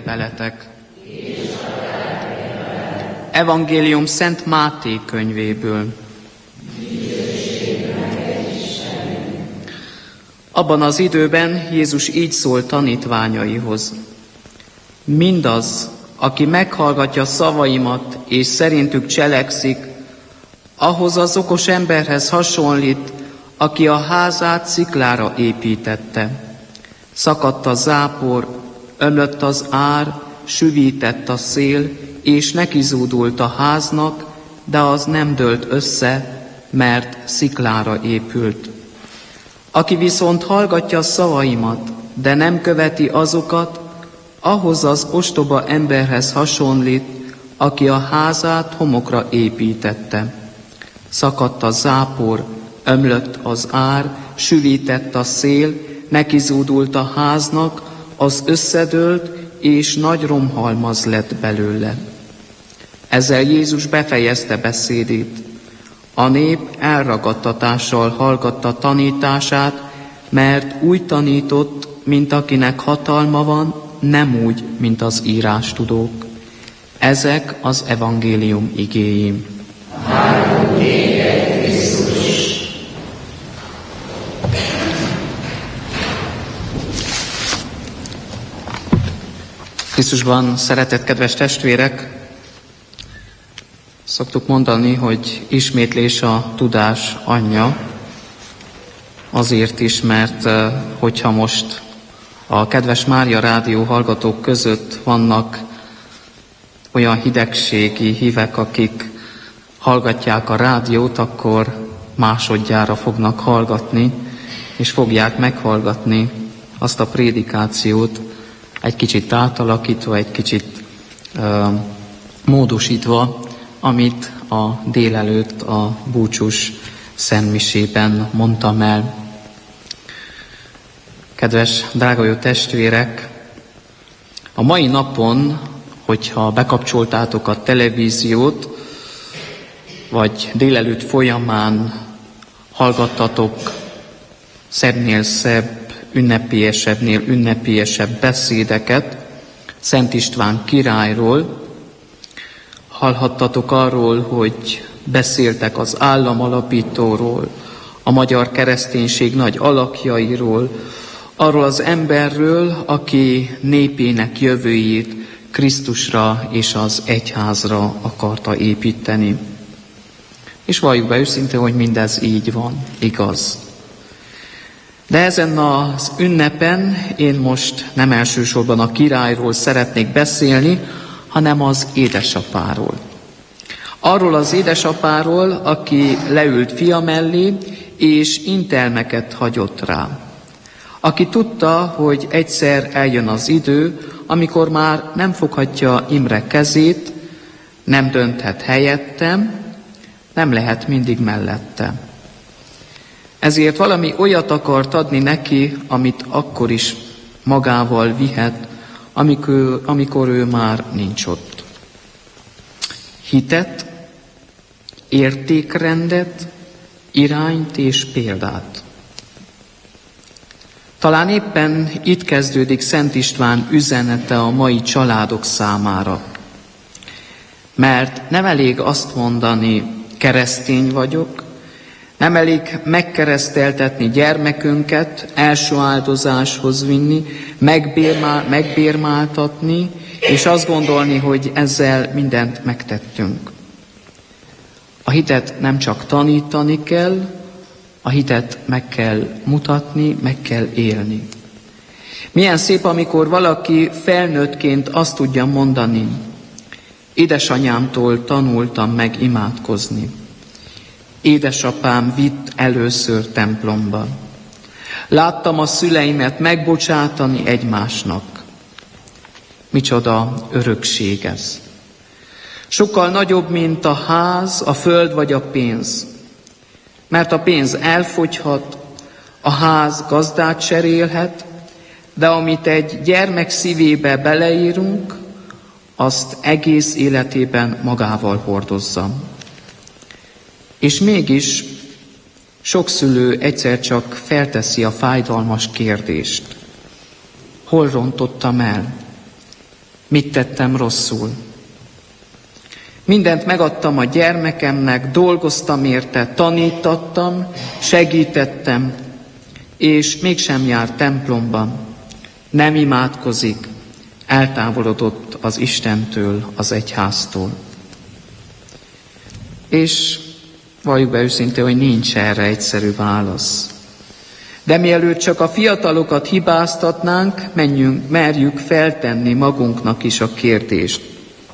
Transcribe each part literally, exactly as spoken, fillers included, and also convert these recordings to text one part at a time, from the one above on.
veletek. Evangélium Szent Máté könyvéből. Abban az időben Jézus így szólt tanítványaihoz. Mindaz, aki meghallgatja szavaimat és szerintük cselekszik, ahhoz az okos emberhez hasonlít, aki a házát sziklára építette. Szakadt a zápor, ömlött az ár, süvített a szél, és nekizúdult a háznak, de az nem dőlt össze, mert sziklára épült. Aki viszont hallgatja a szavaimat, de nem követi azokat, ahhoz az ostoba emberhez hasonlít, aki a házát homokra építette. Szakadt a zápor, ömlött az ár, süvített a szél, nekizúdult a háznak, az összedőlt, és nagy romhalmaz lett belőle. Ezzel Jézus befejezte beszédét. A nép elragadtatással hallgatta tanítását, mert úgy tanított, mint akinek hatalma van, nem úgy, mint az írástudók. Ezek az evangélium igéi. Áldott téged, Krisztus! Krisztusban szeretett kedves testvérek, szoktuk mondani, hogy ismétlés a tudás anyja, azért is, mert hogyha most a kedves Mária Rádió hallgatók között vannak olyan hidegségi hívek, akik hallgatják a rádiót, akkor másodjára fognak hallgatni, és fogják meghallgatni azt a prédikációt, egy kicsit átalakítva, egy kicsit uh, módosítva, amit a délelőtt a búcsús szentmisében mondtam el. Kedves, drága jó testvérek, a mai napon, hogyha bekapcsoltátok a televíziót, vagy délelőtt folyamán hallgattatok szebbnél szebb, ünnepélyesebbnél ünnepélyesebb beszédeket Szent István királyról, hallhattatok arról, hogy beszéltek az államalapítóról, a magyar kereszténység nagy alakjairól, arról az emberről, aki népének jövőjét Krisztusra és az egyházra akarta építeni. És valljuk be őszintén, hogy mindez így van, igaz. De ezen az ünnepen én most nem elsősorban a királyról szeretnék beszélni, hanem az édesapáról. Arról az édesapáról, aki leült fia mellé, és intelmeket hagyott rá. Aki tudta, hogy egyszer eljön az idő, amikor már nem foghatja Imre kezét, nem dönthet helyettem, nem lehet mindig mellette. Ezért valami olyat akart adni neki, amit akkor is magával vihet, amikor, amikor ő már nincs ott. Hitet, értékrendet, irányt és példát. Talán éppen itt kezdődik Szent István üzenete a mai családok számára. Mert nem elég azt mondani, keresztény vagyok, nem elég megkereszteltetni gyermekünket, első áldozáshoz vinni, megbérmál, megbérmáltatni, és azt gondolni, hogy ezzel mindent megtettünk. A hitet nem csak tanítani kell, a hitet meg kell mutatni, meg kell élni. Milyen szép, amikor valaki felnőttként azt tudja mondani, édesanyámtól tanultam meg imádkozni. Édesapám vitt először templomba. Láttam a szüleimet megbocsátani egymásnak. Micsoda örökség ez. Sokkal nagyobb, mint a ház, a föld vagy a pénz. Mert a pénz elfogyhat, a ház gazdát cserélhet, de amit egy gyermek szívébe beleírunk, azt egész életében magával hordozza. És mégis sok szülő egyszer csak felteszi a fájdalmas kérdést. Hol rontottam el? Mit tettem rosszul? Mindent megadtam a gyermekemnek, dolgoztam érte, tanítattam, segítettem, és mégsem jár templomban, nem imádkozik, eltávolodott az Istentől, az egyháztól. És valljuk be őszintén, hogy nincs erre egyszerű válasz. De mielőtt csak a fiatalokat hibáztatnánk, menjünk, merjük feltenni magunknak is a kérdést.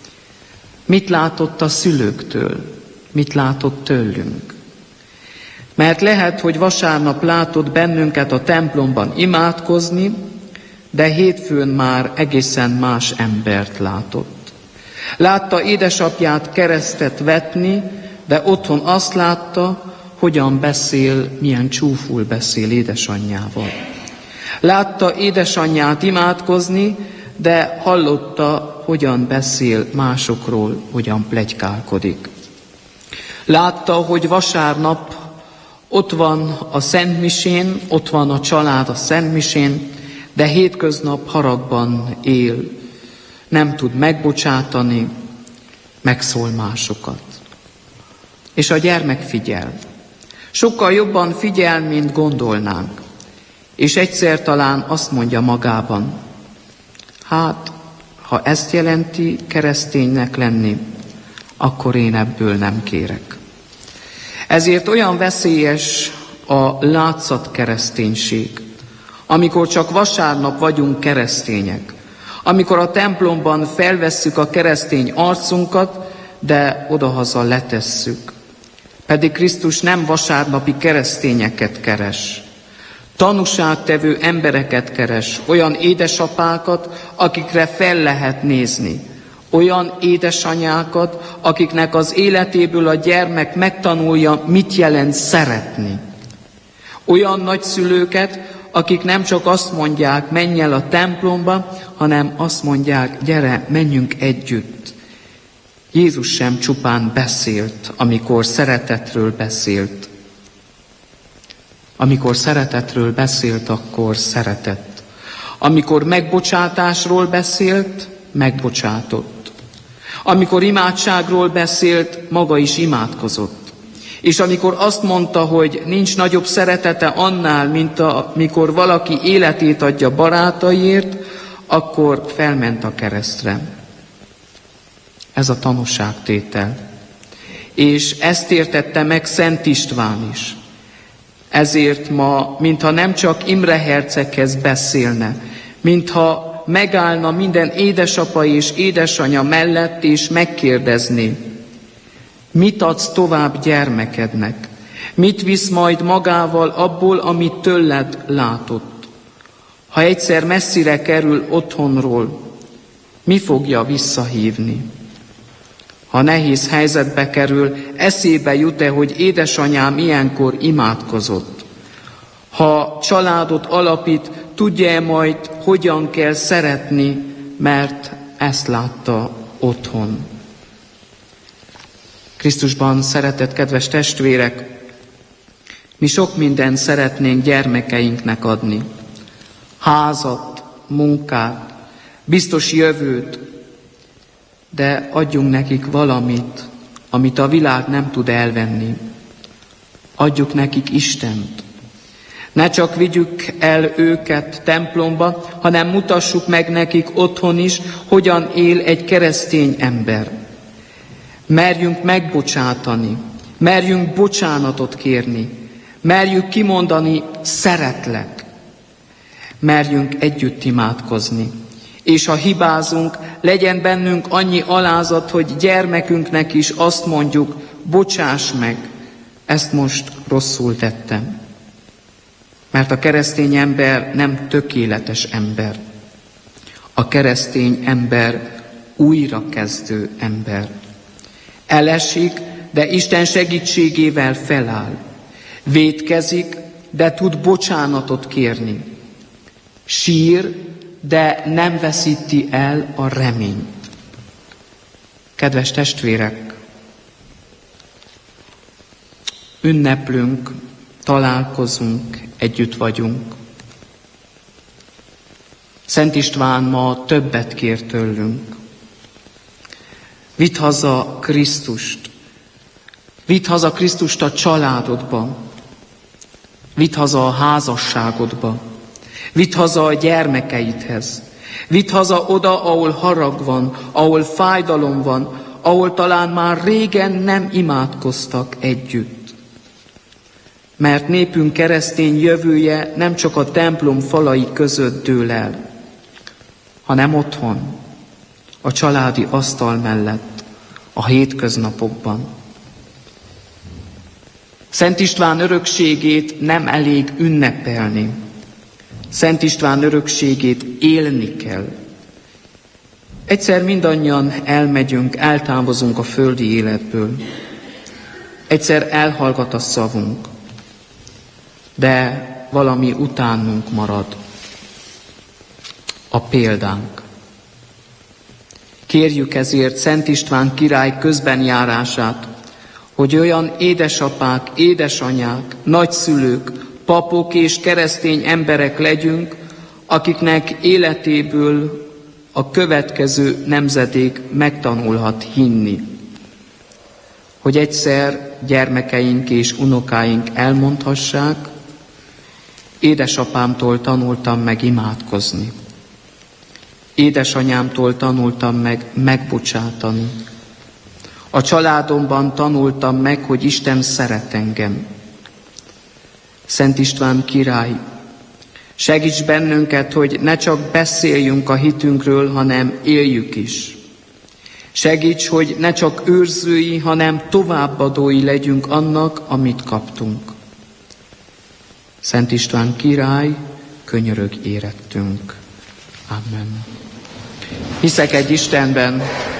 Mit látott a szülőktől? Mit látott tőlünk? Mert lehet, hogy vasárnap látott bennünket a templomban imádkozni, de hétfőn már egészen más embert látott. Látta édesapját keresztet vetni, de otthon azt látta, hogyan beszél, milyen csúful beszél édesanyjával. Látta édesanyját imádkozni, de hallotta, hogyan beszél másokról, hogyan pletykálkodik. Látta, hogy vasárnap ott van a szentmisén, ott van a család a szentmisén, de hétköznap haragban él, nem tud megbocsátani, megszól másokat. És a gyermek figyel. Sokkal jobban figyel, mint gondolnánk. És egyszer talán azt mondja magában, hát, ha ezt jelenti kereszténynek lenni, akkor én ebből nem kérek. Ezért olyan veszélyes a látszat kereszténység, amikor csak vasárnap vagyunk keresztények, amikor a templomban felvesszük a keresztény arcunkat, de odahaza letesszük. Pedig Krisztus nem vasárnapi keresztényeket keres. Tanúságtevő embereket keres, olyan édesapákat, akikre fel lehet nézni. Olyan édesanyákat, akiknek az életéből a gyermek megtanulja, mit jelent szeretni. Olyan nagyszülőket, akik nem csak azt mondják, menj el a templomba, hanem azt mondják, gyere, menjünk együtt. Jézus sem csupán beszélt, amikor szeretetről beszélt. Amikor szeretetről beszélt, akkor szeretett. Amikor megbocsátásról beszélt, megbocsátott. Amikor imádságról beszélt, maga is imádkozott. És amikor azt mondta, hogy nincs nagyobb szeretete annál, mint amikor valaki életét adja barátaiért, akkor felment a keresztre. Ez a tanúságtétel. És ezt értette meg Szent István is. Ezért ma, mintha nem csak Imre herceghez beszélne, mintha megállna minden édesapa és édesanya mellett, és megkérdezné, mit adsz tovább gyermekednek? Mit visz majd magával abból, amit tőled látott? Ha egyszer messzire kerül otthonról, mi fogja visszahívni? Ha nehéz helyzetbe kerül, eszébe jut-e, hogy édesanyám ilyenkor imádkozott? Ha családot alapít, tudja-e majd, hogyan kell szeretni, mert ezt látta otthon? Krisztusban szeretett kedves testvérek, mi sok mindent szeretnénk gyermekeinknek adni. Házat, munkát, biztos jövőt, de adjunk nekik valamit, amit a világ nem tud elvenni. Adjuk nekik Istent. Ne csak vigyük el őket templomba, hanem mutassuk meg nekik otthon is, hogyan él egy keresztény ember. Merjünk megbocsátani, merjünk bocsánatot kérni, merjük kimondani, szeretlek. Merjünk együtt imádkozni. És ha hibázunk, legyen bennünk annyi alázat, hogy gyermekünknek is azt mondjuk, bocsáss meg, ezt most rosszul tettem. Mert a keresztény ember nem tökéletes ember. A keresztény ember újrakezdő ember. Elesik, de Isten segítségével feláll. Vétkezik, de tud bocsánatot kérni. Sír, de nem veszíti el a reményt. Kedves testvérek, ünneplünk, találkozunk, együtt vagyunk. Szent István ma többet kér tőlünk. Vidd haza Krisztust. Vidd haza Krisztust a családodba. Vidd haza a házasságodba. Vidd haza a gyermekeidhez. Vidd haza oda, ahol harag van, ahol fájdalom van, ahol talán már régen nem imádkoztak együtt. Mert népünk keresztény jövője nem csak a templom falai között dől el, hanem otthon, a családi asztal mellett, a hétköznapokban. Szent István örökségét nem elég ünnepelni. Szent István örökségét élni kell. Egyszer mindannyian elmegyünk, eltávozunk a földi életből. Egyszer elhallgat a szavunk, de valami utánunk marad. A példánk. Kérjük ezért Szent István király közbenjárását, hogy olyan édesapák, édesanyák, nagyszülők, papok és keresztény emberek legyünk, akiknek életéből a következő nemzedék megtanulhat hinni. Hogy egyszer gyermekeink és unokáink elmondhassák, édesapámtól tanultam meg imádkozni. Édesanyámtól tanultam meg megbocsátani. A családomban tanultam meg, hogy Isten szeret engem. Szent István király, segíts bennünket, hogy ne csak beszéljünk a hitünkről, hanem éljük is. Segíts, hogy ne csak őrzői, hanem továbbadói legyünk annak, amit kaptunk. Szent István király, könyörögj érettünk. Amen. Hiszek egy Istenben,